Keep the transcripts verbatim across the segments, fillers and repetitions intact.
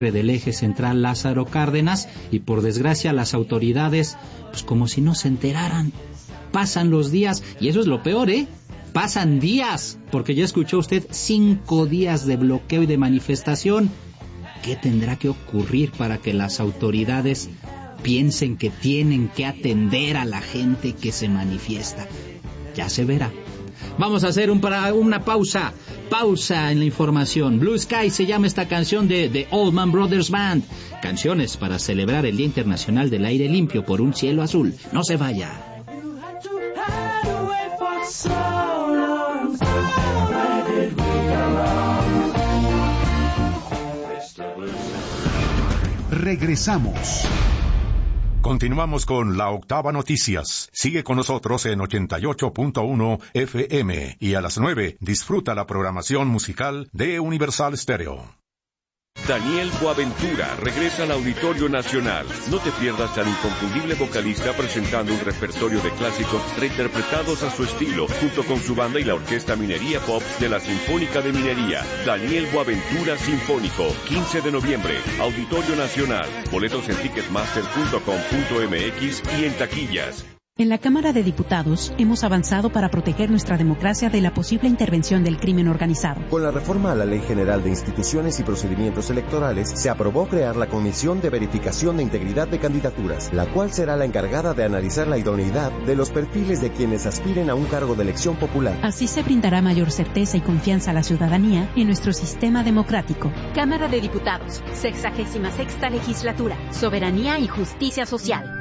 del eje central Lázaro Cárdenas, y por desgracia las autoridades, pues como si no se enteraran. Pasan los días, y eso es lo peor, ¿eh? Pasan días, porque ya escuchó usted cinco días de bloqueo y de manifestación. ¿Qué tendrá que ocurrir para que las autoridades piensen que tienen que atender a la gente que se manifiesta? Ya se verá. Vamos a hacer un para, una pausa, pausa en la información. Blue Sky se llama esta canción de The Allman Brothers Band. Canciones para celebrar el Día Internacional del Aire Limpio por un cielo azul. No se vaya. Regresamos. Continuamos con La Octava Noticias. Sigue con nosotros en ochenta y ocho punto uno F M y a las nueve disfruta la programación musical de Universal Stereo. Daniel Boaventura regresa al Auditorio Nacional. No te pierdas al inconfundible vocalista presentando un repertorio de clásicos reinterpretados a su estilo, junto con su banda y la Orquesta Minería Pop de la Sinfónica de Minería. Daniel Boaventura Sinfónico, quince de noviembre, Auditorio Nacional. Boletos en ticketmaster punto com punto m x y en taquillas. En la Cámara de Diputados hemos avanzado para proteger nuestra democracia de la posible intervención del crimen organizado. Con la reforma a la Ley General de Instituciones y Procedimientos Electorales, se aprobó crear la Comisión de Verificación de Integridad de Candidaturas, la cual será la encargada de analizar la idoneidad de los perfiles de quienes aspiren a un cargo de elección popular. Así se brindará mayor certeza y confianza a la ciudadanía en nuestro sistema democrático. Cámara de Diputados, sexagésima sexta legislatura, soberanía y justicia social.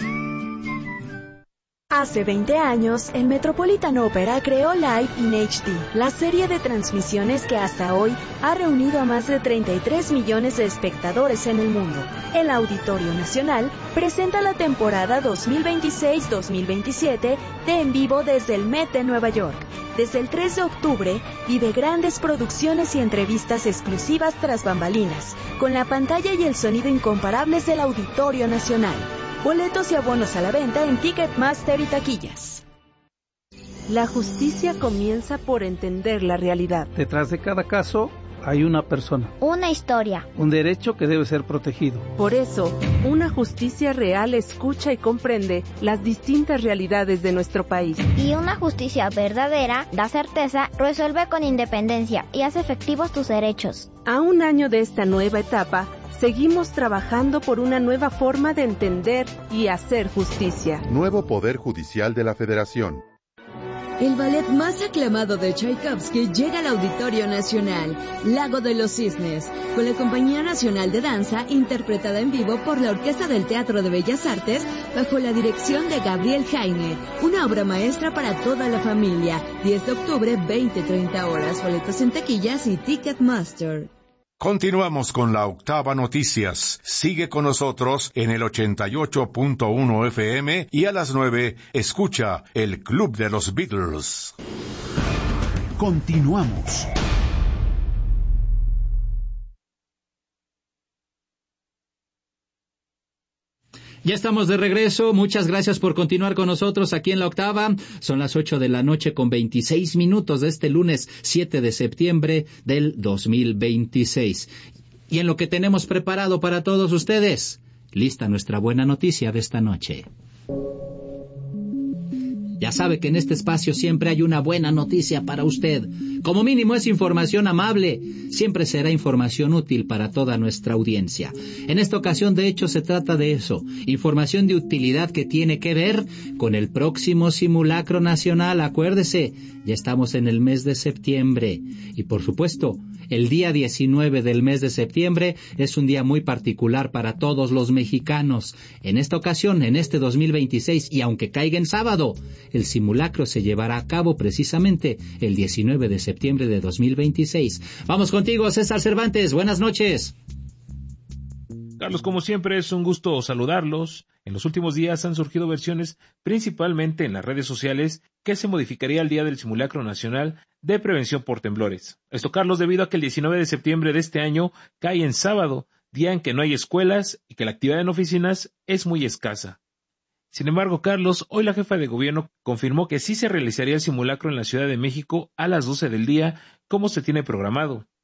Hace veinte años, el Metropolitan Opera creó Live in H D, la serie de transmisiones que hasta hoy ha reunido a más de treinta y tres millones de espectadores en el mundo. El Auditorio Nacional presenta la temporada dos mil veintiséis dos mil veintisiete de En Vivo desde el Met de Nueva York. Desde el tres de octubre, vive grandes producciones y entrevistas exclusivas tras bambalinas, con la pantalla y el sonido incomparables del Auditorio Nacional. Boletos y abonos a la venta en Ticketmaster y taquillas. La justicia comienza por entender la realidad. Detrás de cada caso hay una persona. Una historia. Un derecho que debe ser protegido. Por eso, una justicia real escucha y comprende las distintas realidades de nuestro país. Y una justicia verdadera da certeza, resuelve con independencia y hace efectivos tus derechos. A un año de esta nueva etapa, seguimos trabajando por una nueva forma de entender y hacer justicia. Nuevo Poder Judicial de la Federación. El ballet más aclamado de Tchaikovsky llega al Auditorio Nacional, Lago de los Cisnes, con la Compañía Nacional de Danza, interpretada en vivo por la Orquesta del Teatro de Bellas Artes, bajo la dirección de Gabriel Jaime. Una obra maestra para toda la familia. diez de octubre, veinte a treinta horas. Boletos en taquillas y Ticketmaster. Continuamos con La Octava Noticias. Sigue con nosotros en el ochenta y ocho punto uno F M y a las nueve escucha el Club de los Beatles. Continuamos. Ya estamos de regreso, muchas gracias por continuar con nosotros aquí en La Octava. Son las ocho de la noche con veintiséis minutos de este lunes siete de septiembre del dos mil veintiséis. Y en lo que tenemos preparado para todos ustedes, lista nuestra buena noticia de esta noche. Ya sabe que en este espacio siempre hay una buena noticia para usted. Como mínimo es información amable. Siempre será información útil para toda nuestra audiencia. En esta ocasión, de hecho, se trata de eso. Información de utilidad que tiene que ver con el próximo simulacro nacional. Acuérdese, ya estamos en el mes de septiembre. Y por supuesto, el día diecinueve del mes de septiembre es un día muy particular para todos los mexicanos. En esta ocasión, en este dos mil veintiséis, y aunque caiga en sábado, el simulacro se llevará a cabo precisamente el diecinueve de septiembre de dos mil veintiséis. Vamos contigo, César Cervantes. Buenas noches. Carlos, como siempre, es un gusto saludarlos. En los últimos días han surgido versiones, principalmente en las redes sociales, que se modificaría el día del simulacro nacional de prevención por temblores. Esto, Carlos, debido a que el diecinueve de septiembre de este año cae en sábado, día en que no hay escuelas y que la actividad en oficinas es muy escasa. Sin embargo, Carlos, hoy la jefa de gobierno confirmó que sí se realizaría el simulacro en la Ciudad de México a las doce del día, como se tiene programado.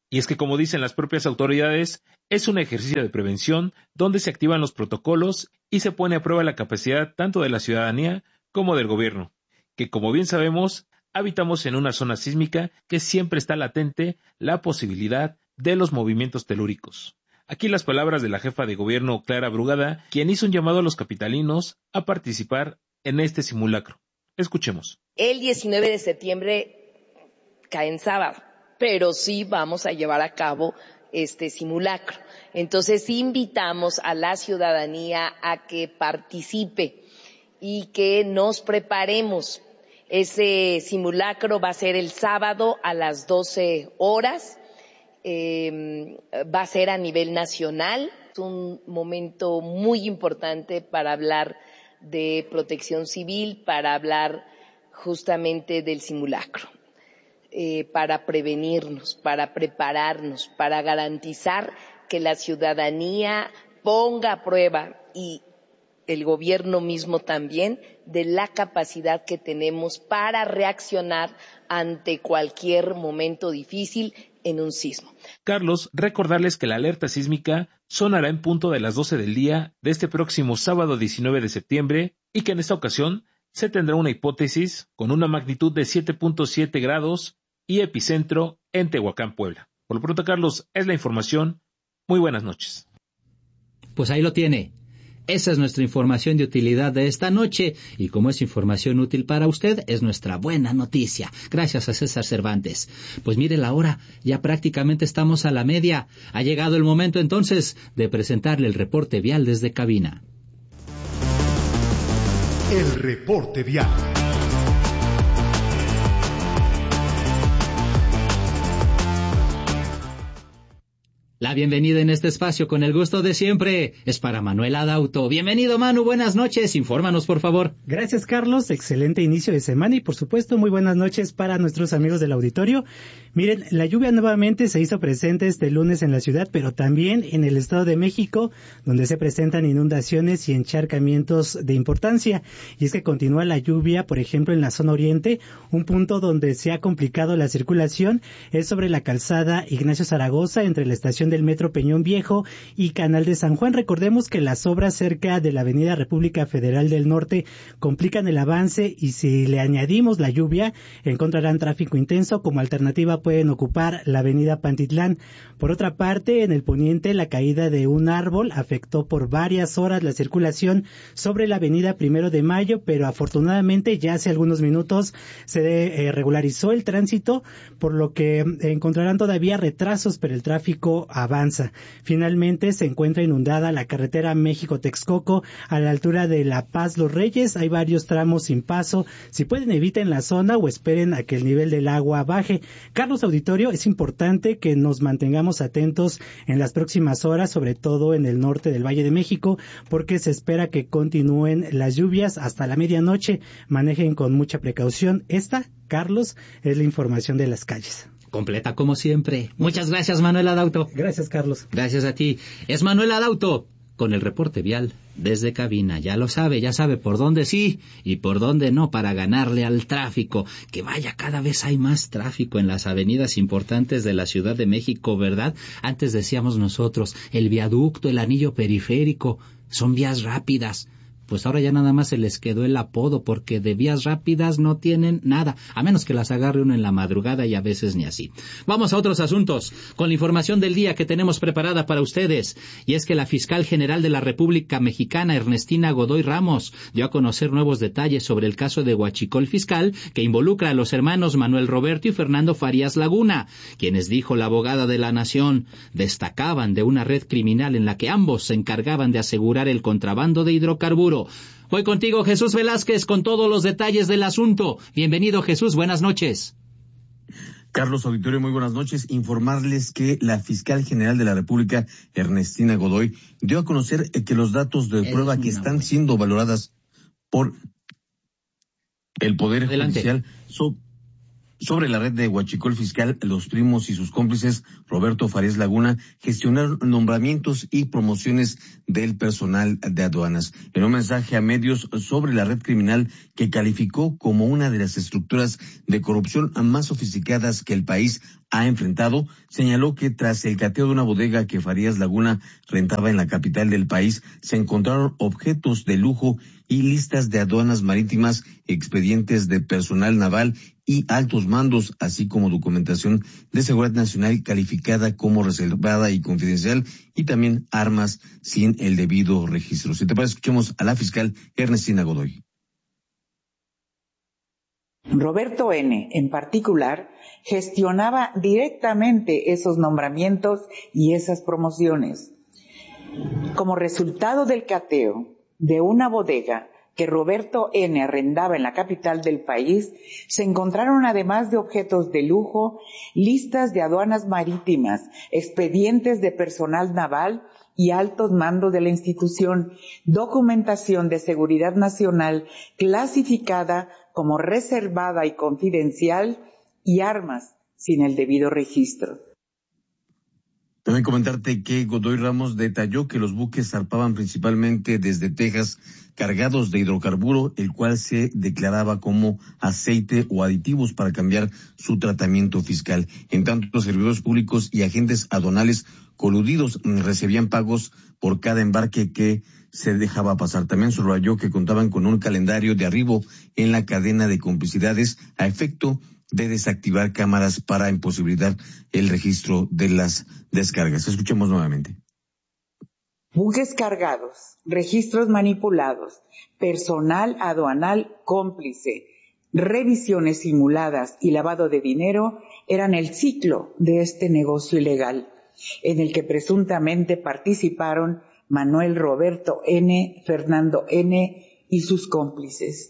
Y es que, como dicen las propias autoridades, es un ejercicio de prevención donde se activan los protocolos y se pone a prueba la capacidad tanto de la ciudadanía como del gobierno, que como bien sabemos, habitamos en una zona sísmica que siempre está latente la posibilidad de los movimientos telúricos. Aquí las palabras de la jefa de gobierno Clara Brugada, quien hizo un llamado a los capitalinos a participar en este simulacro. Escuchemos. El diecinueve de septiembre cae en sábado, pero sí vamos a llevar a cabo este simulacro. Entonces invitamos a la ciudadanía a que participe y que nos preparemos. Ese simulacro va a ser el sábado a las doce horas, eh, va a ser a nivel nacional. Es un momento muy importante para hablar de protección civil, para hablar justamente del simulacro. Eh, para prevenirnos, para prepararnos, para garantizar que la ciudadanía ponga a prueba y el gobierno mismo también de la capacidad que tenemos para reaccionar ante cualquier momento difícil en un sismo. Carlos, recordarles que la alerta sísmica sonará en punto de las doce del día de este próximo sábado diecinueve de septiembre y que en esta ocasión se tendrá una hipótesis con una magnitud de siete punto siete grados y epicentro en Tehuacán, Puebla. Por lo pronto, Carlos, es la información. Muy buenas noches. Pues ahí lo tiene. Esa es nuestra información de utilidad de esta noche, y como es información útil para usted, es nuestra buena noticia. Gracias a César Cervantes. Pues mire la hora, ya prácticamente estamos a la media. Ha llegado el momento entonces de presentarle el reporte vial desde cabina. El reporte vial. La bienvenida en este espacio con el gusto de siempre es para Manuel Adauto. Bienvenido, Manu, buenas noches, infórmanos por favor. Gracias, Carlos, excelente inicio de semana y por supuesto muy buenas noches para nuestros amigos del auditorio. Miren, la lluvia nuevamente se hizo presente este lunes en la ciudad, pero también en el Estado de México, donde se presentan inundaciones y encharcamientos de importancia. Y es que continúa la lluvia, por ejemplo, en la zona oriente, un punto donde se ha complicado la circulación es sobre la calzada Ignacio Zaragoza entre la estación del Metro Peñón Viejo y Canal de San Juan. Recordemos que las obras cerca de la Avenida República Federal del Norte complican el avance y si le añadimos la lluvia, encontrarán tráfico intenso. Como alternativa pueden ocupar la Avenida Pantitlán. Por otra parte, en el poniente, la caída de un árbol afectó por varias horas la circulación sobre la Avenida Primero de Mayo, pero afortunadamente ya hace algunos minutos se eh, regularizó el tránsito, por lo que encontrarán todavía retrasos, pero el tráfico avanza. Finalmente se encuentra inundada la carretera México-Texcoco a la altura de La Paz Los Reyes. Hay varios tramos sin paso. Si pueden, eviten la zona o esperen a que el nivel del agua baje. Carlos, auditorio, es importante que nos mantengamos atentos en las próximas horas, sobre todo en el norte del Valle de México, porque se espera que continúen las lluvias hasta la medianoche. Manejen con mucha precaución. Esta, Carlos, es la información de las calles. Completa como siempre. Muchas gracias, Manuel Adauto. Gracias, Carlos. Gracias a ti. Es Manuel Adauto con el reporte vial desde cabina. Ya lo sabe, ya sabe por dónde sí y por dónde no para ganarle al tráfico. Que vaya, cada vez hay más tráfico en las avenidas importantes de la Ciudad de México, ¿verdad? Antes decíamos nosotros, el viaducto, el anillo periférico, son vías rápidas. Pues ahora ya nada más se les quedó el apodo, porque de vías rápidas no tienen nada, a menos que las agarre uno en la madrugada y a veces ni así. Vamos a otros asuntos, con la información del día que tenemos preparada para ustedes. Y es que la fiscal general de la República Mexicana, Ernestina Godoy Ramos, dio a conocer nuevos detalles sobre el caso de Huachicol Fiscal, que involucra a los hermanos Manuel Roberto y Fernando Farías Laguna, quienes, dijo la abogada de la Nación, destacaban de una red criminal en la que ambos se encargaban de asegurar el contrabando de hidrocarburos. Voy contigo, Jesús Velázquez, con todos los detalles del asunto. Bienvenido, Jesús, buenas noches. Carlos, auditorio, muy buenas noches. Informarles que la fiscal general de la República, Ernestina Godoy, dio a conocer que los datos de prueba que están siendo valoradas por el Poder Adelante. Judicial son... Sobre la red de Huachicol Fiscal, los primos y sus cómplices, Roberto Farías Laguna, gestionaron nombramientos y promociones del personal de aduanas. En un mensaje a medios sobre la red criminal que calificó como una de las estructuras de corrupción más sofisticadas que el país ha enfrentado, señaló que tras el cateo de una bodega que Farías Laguna rentaba en la capital del país, se encontraron objetos de lujo y listas de aduanas marítimas, expedientes de personal naval y altos mandos, así como documentación de seguridad nacional calificada como reservada y confidencial, y también armas sin el debido registro. Si te parece, escuchemos a la fiscal Ernestina Godoy. Roberto N., en particular, gestionaba directamente esos nombramientos y esas promociones. Como resultado del cateo de una bodega que Roberto N. arrendaba en la capital del país, se encontraron, además de objetos de lujo, listas de aduanas marítimas, expedientes de personal naval y altos mandos de la institución, documentación de seguridad nacional clasificada como reservada y confidencial y armas sin el debido registro. También comentarte que Godoy Ramos detalló que los buques zarpaban principalmente desde Texas cargados de hidrocarburo, el cual se declaraba como aceite o aditivos para cambiar su tratamiento fiscal. En tanto, los servidores públicos y agentes aduanales coludidos recibían pagos por cada embarque que se dejaba pasar. También subrayó que contaban con un calendario de arribo en la cadena de complicidades a efecto de desactivar cámaras para imposibilitar el registro de las descargas. Escuchemos nuevamente. Buques cargados, registros manipulados, personal aduanal cómplice, revisiones simuladas y lavado de dinero eran el ciclo de este negocio ilegal, en el que presuntamente participaron Manuel Roberto N., Fernando N. y sus cómplices.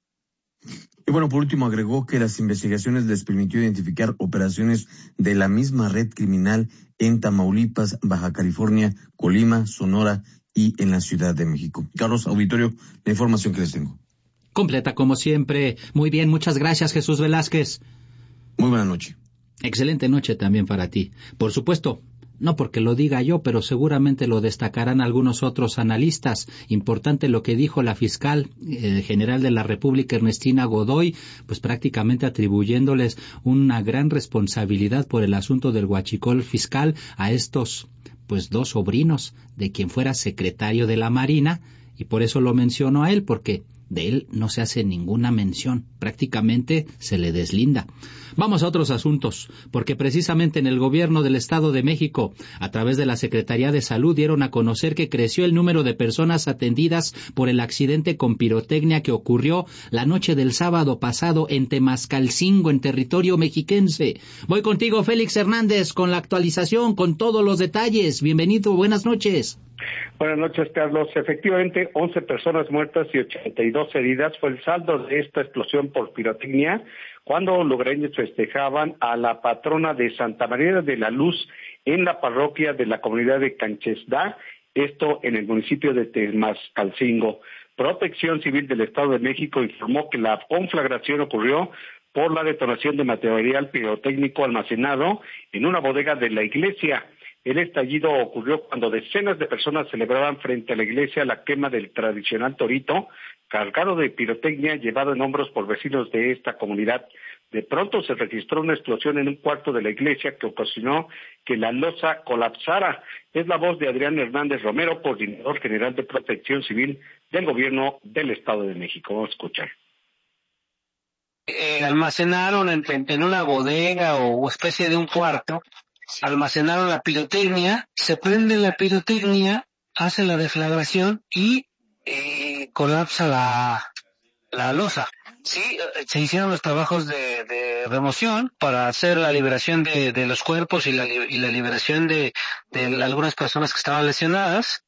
Y bueno, por último agregó que las investigaciones les permitió identificar operaciones de la misma red criminal en Tamaulipas, Baja California, Colima, Sonora y en la Ciudad de México. Carlos, auditorio, la información que les tengo. Completa como siempre. Muy bien, muchas gracias, Jesús Velázquez. Muy buena noche. Excelente noche también para ti. Por supuesto, no porque lo diga yo, pero seguramente lo destacarán algunos otros analistas. Importante lo que dijo la fiscal eh, general de la República, Ernestina Godoy, pues prácticamente atribuyéndoles una gran responsabilidad por el asunto del huachicol fiscal a estos pues dos sobrinos de quien fuera secretario de la Marina, y por eso lo menciono a él, porque de él no se hace ninguna mención, prácticamente se le deslinda. Vamos a otros asuntos, porque precisamente en el gobierno del Estado de México, a través de la Secretaría de Salud, dieron a conocer que creció el número de personas atendidas por el accidente con pirotecnia que ocurrió la noche del sábado pasado en Temascalcingo, en territorio mexiquense. Voy contigo, Félix Hernández, con la actualización, con todos los detalles. Bienvenido, buenas noches. Buenas noches, Carlos. Efectivamente, once personas muertas y ochenta y dos heridas fue el saldo de esta explosión por pirotecnia cuando lugareños festejaban a la patrona de Santa María de la Luz en la parroquia de la comunidad de Canchesdá, esto en el municipio de Temascalcingo. Protección Civil del Estado de México informó que la conflagración ocurrió por la detonación de material pirotécnico almacenado en una bodega de la iglesia. El estallido ocurrió cuando decenas de personas celebraban frente a la iglesia la quema del tradicional torito, cargado de pirotecnia llevado en hombros por vecinos de esta comunidad. De pronto se registró una explosión en un cuarto de la iglesia que ocasionó que la losa colapsara. Es la voz de Adrián Hernández Romero, coordinador general de Protección Civil del Gobierno del Estado de México. Vamos a escuchar. Eh, almacenaron en, en una bodega o especie de un cuarto, almacenaron la pirotecnia, se prende la pirotecnia, hace la deflagración y eh, colapsa la, la losa. Sí, se hicieron los trabajos de, de remoción para hacer la liberación de, de los cuerpos y la, y la liberación de, de algunas personas que estaban lesionadas.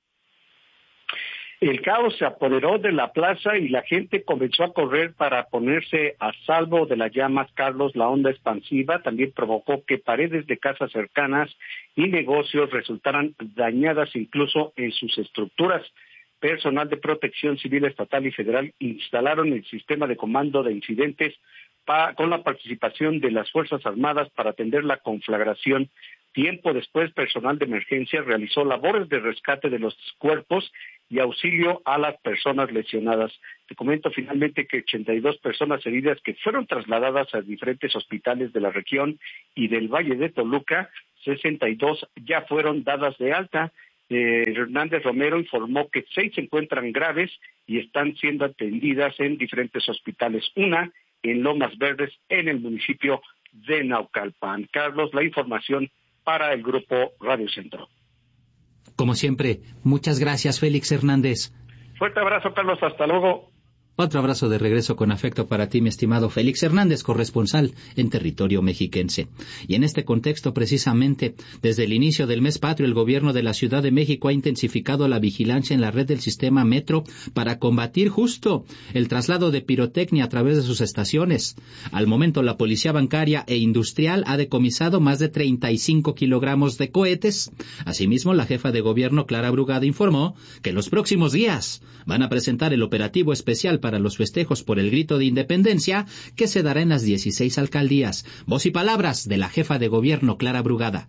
El caos se apoderó de la plaza y la gente comenzó a correr para ponerse a salvo de las llamas. Carlos, la onda expansiva también provocó que paredes de casas cercanas y negocios resultaran dañadas incluso en sus estructuras. Personal de Protección Civil estatal y federal instalaron el sistema de comando de incidentes pa, con la participación de las Fuerzas Armadas para atender la conflagración. Tiempo después, personal de emergencia realizó labores de rescate de los cuerpos y auxilio a las personas lesionadas. Te comento finalmente que ochenta y dos personas heridas que fueron trasladadas a diferentes hospitales de la región y del Valle de Toluca, sesenta y dos ya fueron dadas de alta. Eh, Hernández Romero informó que seis se encuentran graves y están siendo atendidas en diferentes hospitales. Una en Lomas Verdes, en el municipio de Naucalpan. Carlos, la información para el Grupo Radio Centro. Como siempre, muchas gracias, Félix Hernández. Fuerte abrazo, Carlos, hasta luego. Otro abrazo de regreso con afecto para ti, mi estimado Félix Hernández, corresponsal en territorio mexiquense. Y en este contexto, precisamente, desde el inicio del mes patrio, el gobierno de la Ciudad de México ha intensificado la vigilancia en la red del sistema Metro para combatir justo el traslado de pirotecnia a través de sus estaciones. Al momento, la Policía Bancaria e Industrial ha decomisado más de treinta y cinco kilogramos de cohetes. Asimismo, la jefa de gobierno, Clara Brugada, informó que los próximos días van a presentar el operativo especial para los festejos por el grito de independencia que se dará en las dieciséis alcaldías. Voz y palabras de la jefa de gobierno, Clara Brugada.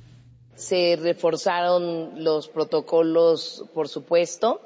Se reforzaron los protocolos, por supuesto,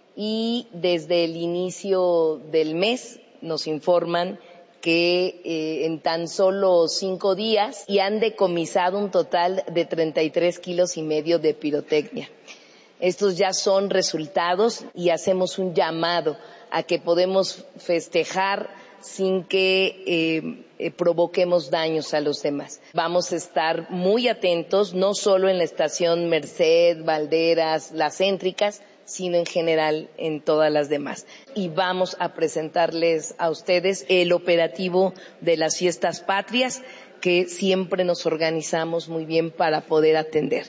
y desde el inicio del mes nos informan que eh, en tan solo cinco días y han decomisado un total de treinta y tres kilos y medio de pirotecnia. Estos ya son resultados y hacemos un llamado a que podemos festejar sin que eh, eh, provoquemos daños a los demás. Vamos a estar muy atentos, no solo en la estación Merced, Valderas, las céntricas, sino en general en todas las demás. Y vamos a presentarles a ustedes el operativo de las fiestas patrias, que siempre nos organizamos muy bien para poder atender.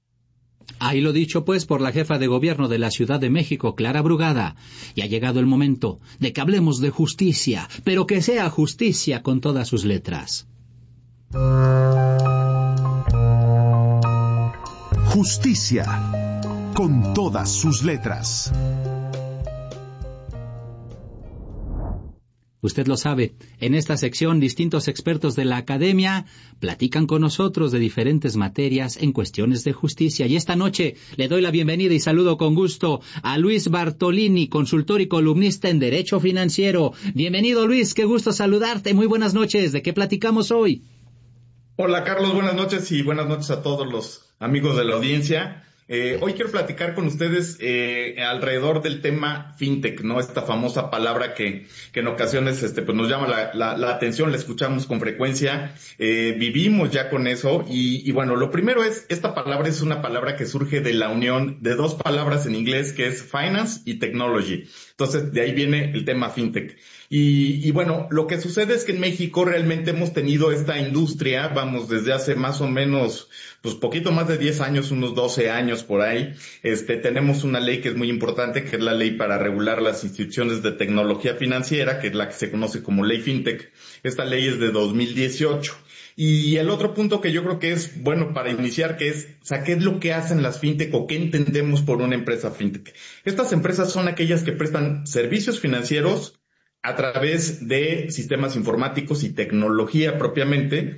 Ahí lo dicho, pues, por la jefa de gobierno de la Ciudad de México, Clara Brugada. Y ha llegado el momento de que hablemos de justicia, pero que sea justicia con todas sus letras. Justicia con todas sus letras. Usted lo sabe, en esta sección distintos expertos de la academia platican con nosotros de diferentes materias en cuestiones de justicia. Y esta noche le doy la bienvenida y saludo con gusto a Luis Bartolini, consultor y columnista en Derecho Financiero. Bienvenido, Luis, qué gusto saludarte. Muy buenas noches. ¿De qué platicamos hoy? Hola, Carlos, buenas noches y buenas noches a todos los amigos de la audiencia. Eh, hoy quiero platicar con ustedes eh, alrededor del tema fintech, ¿no? Esta famosa palabra que, que en ocasiones este, pues nos llama la, la, la atención, la escuchamos con frecuencia, eh, vivimos ya con eso y, y bueno, lo primero es, esta palabra es una palabra que surge de la unión de dos palabras en inglés que es finance y technology. Entonces, de ahí viene el tema fintech. Y, y bueno, lo que sucede es que en México realmente hemos tenido esta industria, vamos, desde hace más o menos, pues poquito más de diez años, unos doce años por ahí. Este, tenemos una ley que es muy importante, que es la ley para regular las instituciones de tecnología financiera, que es la que se conoce como ley fintech. Esta ley es de dos mil dieciocho. Y el otro punto que yo creo que es bueno para iniciar, que es, o sea, ¿qué es lo que hacen las fintech o qué entendemos por una empresa fintech? Estas empresas son aquellas que prestan servicios financieros a través de sistemas informáticos y tecnología propiamente,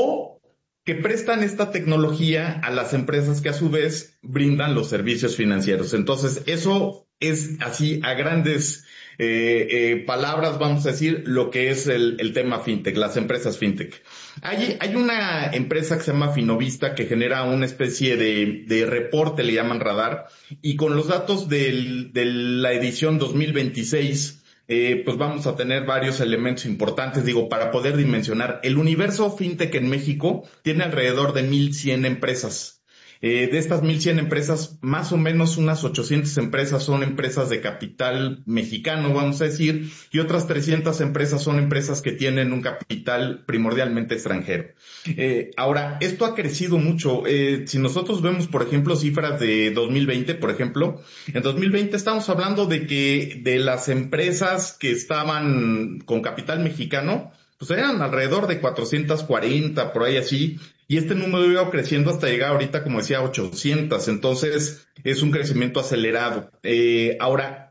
o que prestan esta tecnología a las empresas que a su vez brindan los servicios financieros. Entonces, eso es así a grandes eh, eh, palabras, vamos a decir, lo que es el, el tema fintech, las empresas fintech. Hay, hay una empresa que se llama Finovista que genera una especie de, de reporte, le llaman Radar, y con los datos del, de la edición dos mil veintiséis, Eh, pues vamos a tener varios elementos importantes, digo, para poder dimensionar. El universo fintech en México tiene alrededor de mil cien empresas. Eh, de estas mil cien empresas, más o menos unas ochocientas empresas son empresas de capital mexicano, vamos a decir, y otras trescientas empresas son empresas que tienen un capital primordialmente extranjero. Eh, ahora, esto ha crecido mucho. Eh, si nosotros vemos, por ejemplo, cifras de dos mil veinte, por ejemplo, en dos mil veinte estamos hablando de que de las empresas que estaban con capital mexicano, pues eran alrededor de cuatrocientas cuarenta, por ahí así, y este número iba creciendo hasta llegar ahorita, como decía, a ochocientas, entonces es un crecimiento acelerado. Eh, ahora,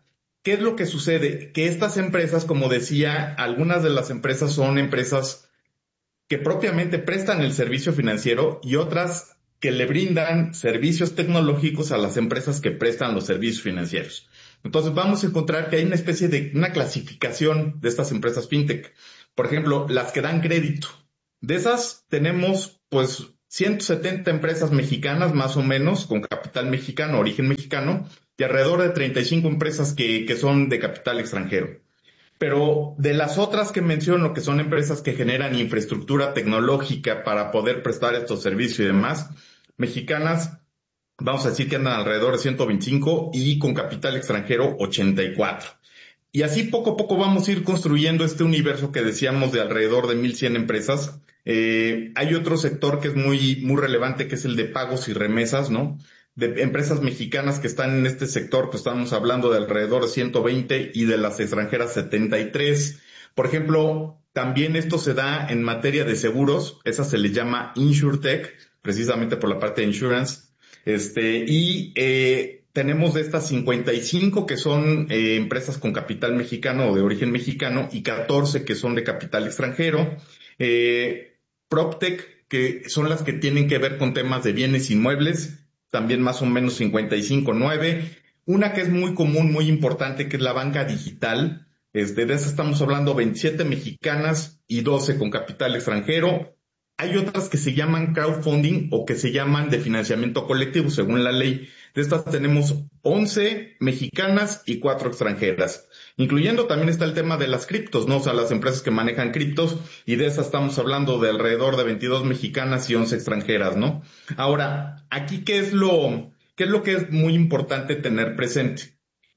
¿qué es lo que sucede? Que estas empresas, como decía, algunas de las empresas son empresas que propiamente prestan el servicio financiero y otras que le brindan servicios tecnológicos a las empresas que prestan los servicios financieros. Entonces vamos a encontrar que hay una especie de una clasificación de estas empresas fintech. Por ejemplo, las que dan crédito. De esas tenemos pues ciento setenta empresas mexicanas más o menos con capital mexicano, origen mexicano, y alrededor de treinta y cinco empresas que, que son de capital extranjero. Pero de las otras que menciono, que son empresas que generan infraestructura tecnológica para poder prestar estos servicios y demás, mexicanas, vamos a decir que andan alrededor de ciento veinticinco y con capital extranjero ochenta y cuatro. Y así poco a poco vamos a ir construyendo este universo que decíamos de alrededor de mil cien empresas. Eh, hay otro sector que es muy, muy relevante, que es el de pagos y remesas, ¿no? De empresas mexicanas que están en este sector, pues estamos hablando de alrededor de ciento veinte y de las extranjeras setenta y tres. Por ejemplo, también esto se da en materia de seguros, esa se le llama InsurTech, precisamente por la parte de insurance, este, y eh, tenemos de estas cincuenta y cinco que son eh, empresas con capital mexicano o de origen mexicano y catorce que son de capital extranjero. Eh, PropTech, que son las que tienen que ver con temas de bienes inmuebles, también más o menos cincuenta y cinco, nueve. Una que es muy común, muy importante, que es la banca digital. Este, de esa estamos hablando veintisiete mexicanas y doce con capital extranjero. Hay otras que se llaman crowdfunding o que se llaman de financiamiento colectivo, según la ley. De estas tenemos once mexicanas y cuatro extranjeras. Incluyendo también está el tema de las criptos, ¿no? O sea, las empresas que manejan criptos, y de esas estamos hablando de alrededor de veintidós mexicanas y once extranjeras, ¿no? Ahora, aquí, ¿qué es lo, qué es lo que es muy importante tener presente?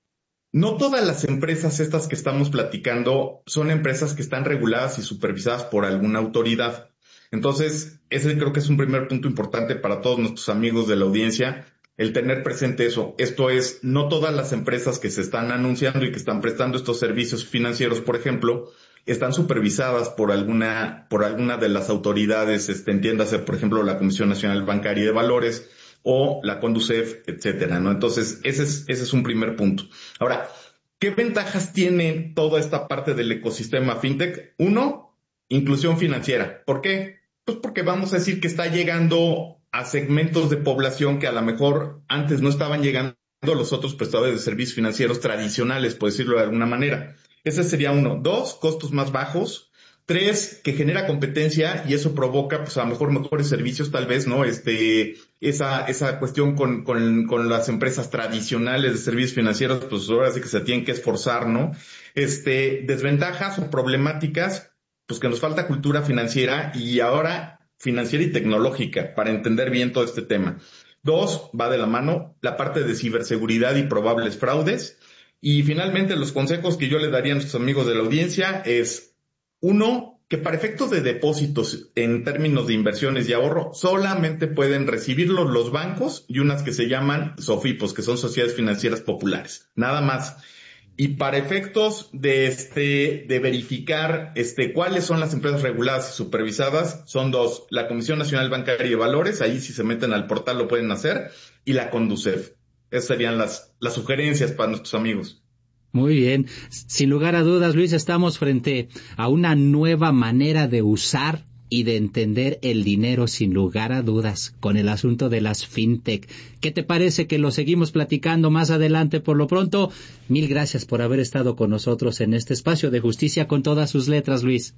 No todas las empresas estas que estamos platicando son empresas que están reguladas y supervisadas por alguna autoridad. Entonces, ese creo que es un primer punto importante para todos nuestros amigos de la audiencia, el tener presente eso. Esto es, no todas las empresas que se están anunciando y que están prestando estos servicios financieros, por ejemplo, están supervisadas por alguna, por alguna de las autoridades, este, entiéndase, por ejemplo, la Comisión Nacional Bancaria y de Valores o la Conducef, etcétera, ¿no? Entonces, ese es, ese es un primer punto. Ahora, ¿qué ventajas tiene toda esta parte del ecosistema fintech? Uno, inclusión financiera. ¿Por qué? Pues porque vamos a decir que está llegando a segmentos de población que a lo mejor antes no estaban llegando los otros prestadores de servicios financieros tradicionales, por decirlo de alguna manera. Ese sería uno. Dos, costos más bajos. Tres, que genera competencia y eso provoca, pues a lo mejor mejores servicios tal vez, ¿no? Este, esa, esa cuestión con, con, con las empresas tradicionales de servicios financieros, pues ahora sí que se tienen que esforzar, ¿no? Este, desventajas o problemáticas, pues que nos falta cultura financiera y ahora financiera y tecnológica para entender bien todo este tema. Dos, va de la mano la parte de ciberseguridad y probables fraudes. Y finalmente los consejos que yo le daría a nuestros amigos de la audiencia es, uno, que para efectos de depósitos en términos de inversiones y ahorro solamente pueden recibirlos los bancos y unas que se llaman SOFIPOS, que son sociedades financieras populares. Nada más. Y para efectos de este, de verificar, este, cuáles son las empresas reguladas y supervisadas, son dos. La Comisión Nacional Bancaria y de Valores, ahí si se meten al portal lo pueden hacer, y la Conducef. Esas serían las, las sugerencias para nuestros amigos. Muy bien. Sin lugar a dudas, Luis, estamos frente a una nueva manera de usar y de entender el dinero, sin lugar a dudas, con el asunto de las fintech. ¿Qué te parece que lo seguimos platicando más adelante? Por lo pronto, mil gracias por haber estado con nosotros en este espacio de Justicia con todas sus letras, Luis.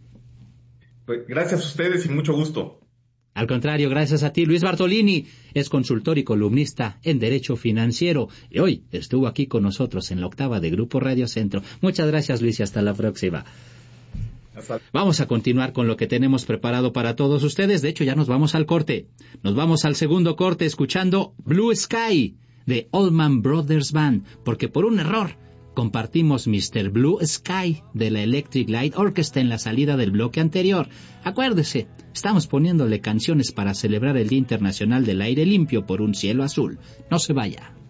Pues gracias a ustedes y mucho gusto. Al contrario, gracias a ti. Luis Bartolini es consultor y columnista en Derecho Financiero y hoy estuvo aquí con nosotros en la octava de Grupo Radio Centro. Muchas gracias, Luis, y hasta la próxima. Vamos a continuar con lo que tenemos preparado para todos ustedes. De hecho, ya nos vamos al corte. Nos vamos al segundo corte escuchando Blue Sky de Allman Brothers Band, porque por un error compartimos mister Blue Sky de la Electric Light Orchestra en la salida del bloque anterior. Acuérdese, estamos poniéndole canciones para celebrar el Día Internacional del Aire Limpio por un cielo azul. No se vaya.